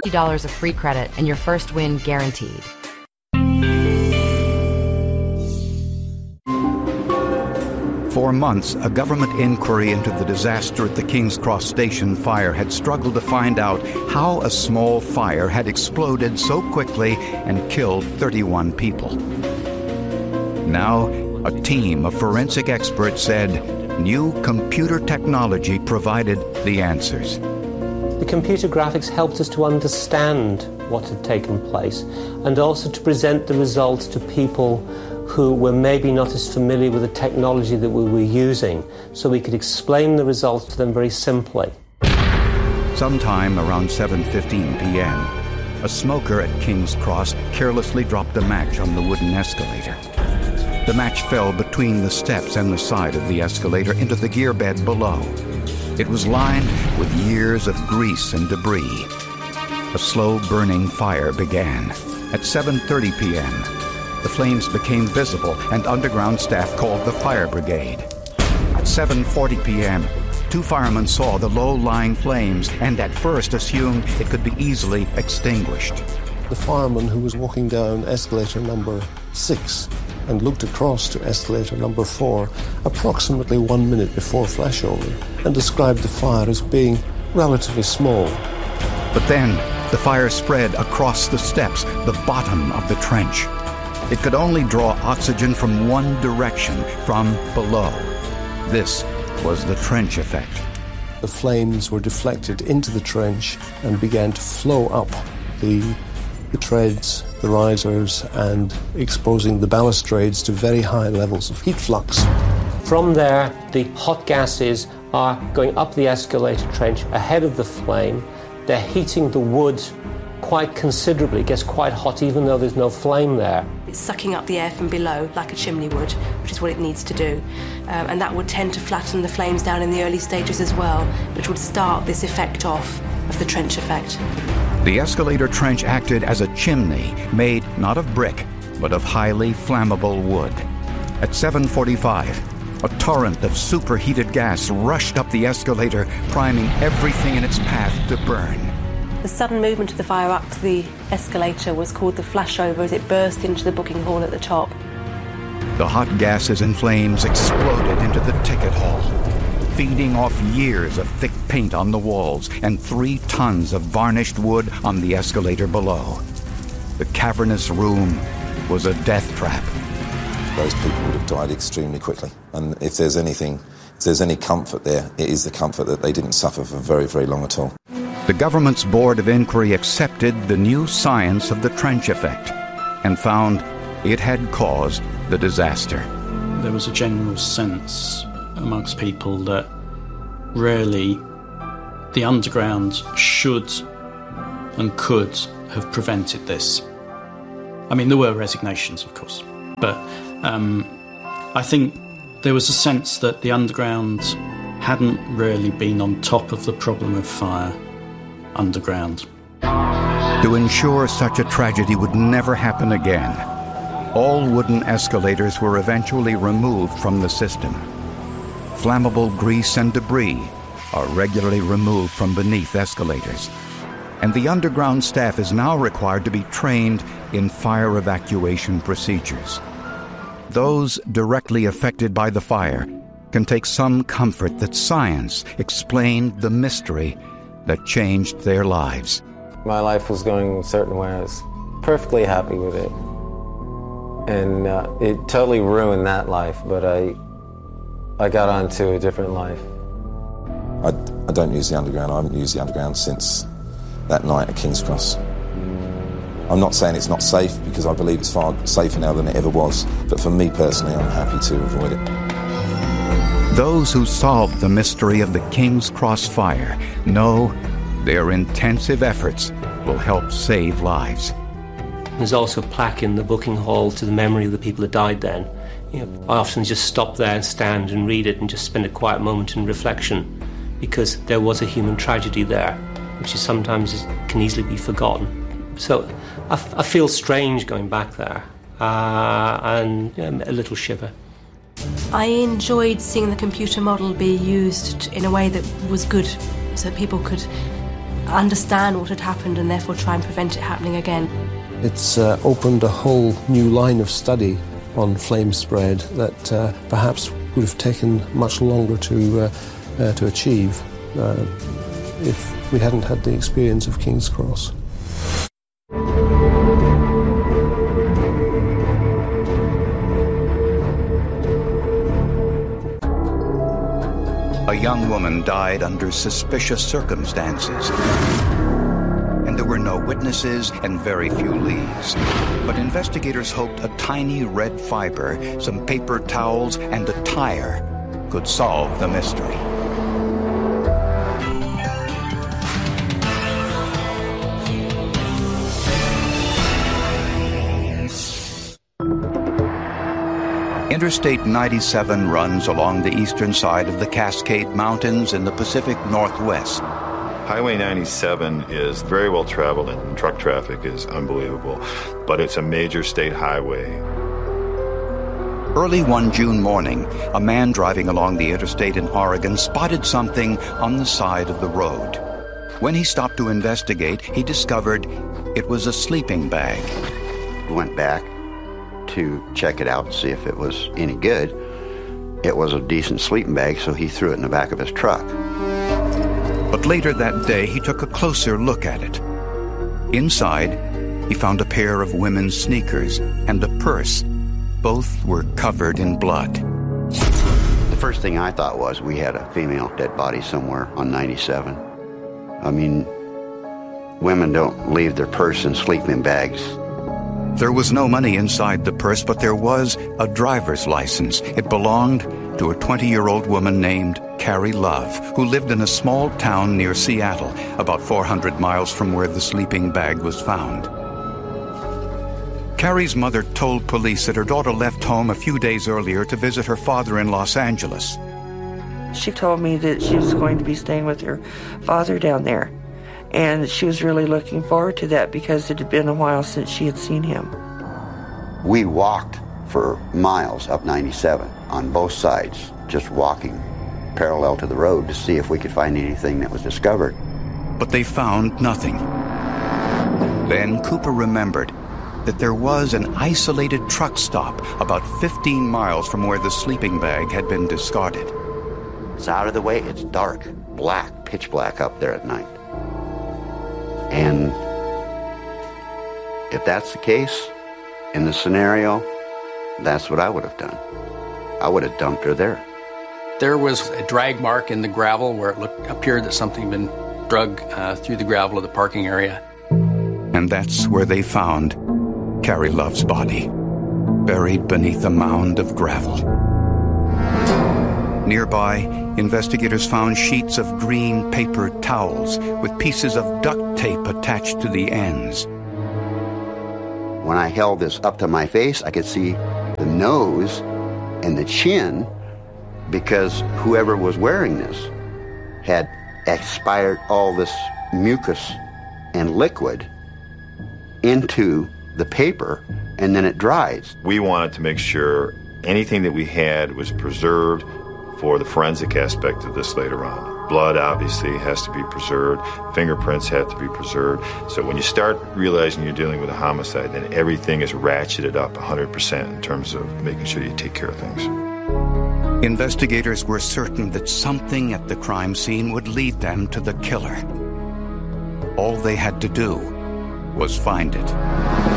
$50 of free credit and your first win guaranteed. For months, a government inquiry into the disaster at the King's Cross Station fire had struggled to find out how a small fire had exploded so quickly and killed 31 people. Now, a team of forensic experts said new computer technology provided the answers. The computer graphics helped us to understand what had taken place and also to present the results to people who were maybe not as familiar with the technology that we were using, so we could explain the results to them very simply. Sometime around 7:15 p.m., a smoker at King's Cross carelessly dropped a match on the wooden escalator. The match fell between the steps and the side of the escalator into the gear bed below. It was lined with years of grease and debris. A slow-burning fire began. At 7:30 p.m., the flames became visible and underground staff called the fire brigade. At 7:40 p.m., two firemen saw the low-lying flames and at first assumed it could be easily extinguished. The fireman who was walking down escalator number 6 and looked across to escalator number 4 approximately 1 minute before flashover and described the fire as being relatively small. But then the fire spread across the steps, the bottom of the trench. It could only draw oxygen from one direction, from below. This was the trench effect. The flames were deflected into the trench and began to flow up the treads, the risers, and exposing the balustrades to very high levels of heat flux. From there, the hot gases are going up the escalator trench ahead of the flame. They're heating the wood quite considerably. It gets quite hot even though there's no flame there. It's sucking up the air from below like a chimney would, which is what it needs to do. And that would tend to flatten the flames down in the early stages as well, which would start this effect off of the trench effect. The escalator trench acted as a chimney made not of brick, but of highly flammable wood. At 7:45, a torrent of superheated gas rushed up the escalator, priming everything in its path to burn. The sudden movement of the fire up the escalator was called the flashover as it burst into the booking hall at the top. The hot gases and flames exploded into the ticket hall, feeding off years of thick paint on the walls and 3 tons of varnished wood on the escalator below. The cavernous room was a death trap. Those people would have died extremely quickly. And if there's any comfort there, it is the comfort that they didn't suffer for very, very long at all. The government's Board of Inquiry accepted the new science of the trench effect and found it had caused the disaster. There was a general sense amongst people that really the underground should and could have prevented this. I mean, there were resignations, of course, but I think there was a sense that the underground hadn't really been on top of the problem of fire underground. To ensure such a tragedy would never happen again, all wooden escalators were eventually removed from the system. Flammable grease and debris are regularly removed from beneath escalators, and the underground staff is now required to be trained in fire evacuation procedures. Those directly affected by the fire can take some comfort that science explained the mystery that changed their lives. My life was going a certain way. I was perfectly happy with it. And it totally ruined that life, but I got onto a different life. I don't use the underground. I haven't used the underground since that night at King's Cross. I'm not saying it's not safe, because I believe it's far safer now than it ever was, but for me personally, I'm happy to avoid it. Those who solved the mystery of the King's Cross fire know their intensive efforts will help save lives. There's also a plaque in the booking hall to the memory of the people that died then. You know, I often just stop there and stand and read it and just spend a quiet moment in reflection, because there was a human tragedy there, which is sometimes can easily be forgotten. So I feel strange going back there, and a little shiver. I enjoyed seeing the computer model be used in a way that was good, so that people could understand what had happened and therefore try and prevent it happening again. It's opened a whole new line of study on flame spread that perhaps would have taken much longer to achieve if we hadn't had the experience of King's Cross. A young woman died under suspicious circumstances. And there were no witnesses and very few leads. But investigators hoped a tiny red fiber, some paper towels, and a tire could solve the mystery. Interstate 97 runs along the eastern side of the Cascade Mountains in the Pacific Northwest. Highway 97 is very well traveled and truck traffic is unbelievable, but it's a major state highway. Early one June morning, a man driving along the interstate in Oregon spotted something on the side of the road. When he stopped to investigate, he discovered it was a sleeping bag. Went back to check it out and see if it was any good. It was a decent sleeping bag, so he threw it in the back of his truck. But later that day, he took a closer look at it. Inside, he found a pair of women's sneakers and a purse. Both were covered in blood. The first thing I thought was we had a female dead body somewhere on 97. I mean, women don't leave their purse in sleeping bags. There was no money inside the purse, but there was a driver's license. It belonged to a 20-year-old woman named Carrie Love, who lived in a small town near Seattle, about 400 miles from where the sleeping bag was found. Carrie's mother told police that her daughter left home a few days earlier to visit her father in Los Angeles. She told me that she was going to be staying with her father down there, and she was really looking forward to that because it had been a while since she had seen him. We walked for miles up 97 on both sides, just walking parallel to the road to see if we could find anything that was discovered. But they found nothing. Then Cooper remembered that there was an isolated truck stop about 15 miles from where the sleeping bag had been discarded. It's out of the way, it's dark, black, pitch black up there at night. And if that's the case, in the scenario, that's what I would have done. I would have dumped her there. There was a drag mark in the gravel where it appeared that something had been dragged through the gravel of the parking area. And that's where they found Carrie Love's body, buried beneath a mound of gravel. Nearby, investigators found sheets of green paper towels with pieces of duct tape attached to the ends. When I held this up to my face, I could see the nose and the chin because whoever was wearing this had expired all this mucus and liquid into the paper, and then it dries. We wanted to make sure anything that we had was preserved for the forensic aspect of this later on. Blood obviously has to be preserved, fingerprints have to be preserved. So when you start realizing you're dealing with a homicide, then everything is ratcheted up 100% in terms of making sure you take care of things. Investigators were certain that something at the crime scene would lead them to the killer. All they had to do was find it.